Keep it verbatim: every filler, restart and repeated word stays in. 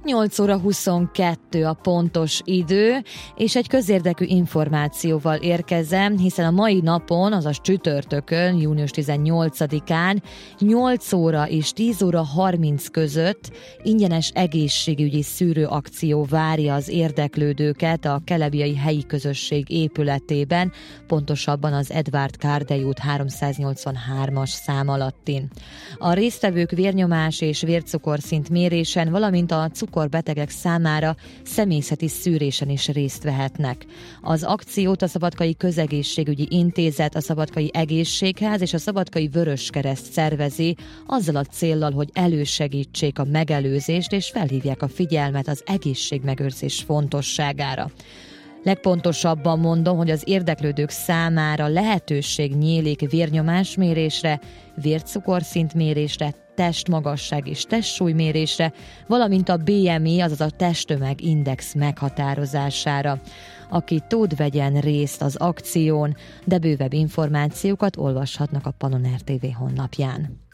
nyolc óra huszonkettő a pontos idő, és egy közérdekű információval érkezem, hiszen a mai napon, azaz csütörtökön, június tizennyolcadikán nyolc óra és tíz óra harminc között ingyenes egészségügyi szűrőakció várja az érdeklődőket a Kelebiai Helyi Közösség épületében, pontosabban az Edvárd Kárdai út háromszáznyolcvanhármas szám alattin. A résztvevők vérnyomás és vércukorszint mérésen, valamint a cukorbetegek számára személyzeti szűrésen is részt vehetnek. Az akciót a Szabadkai Közegészségügyi Intézet, a Szabadkai Egészségház és a Szabadkai Vöröskereszt szervezi, azzal a céllal, hogy elősegítsék a megelőzést és felhívják a figyelmet az egészségmegőrzés fontosságára. Legpontosabban mondom, hogy az érdeklődők számára lehetőség nyílik vérnyomásmérésre, vércukorszintmérésre, testmagasság és testsúlymérésre, valamint a bé em i, azaz a testtömegindex meghatározására. Aki tud, vegyen részt az akción, de bővebb információkat olvashatnak a Pannon er té vé honlapján.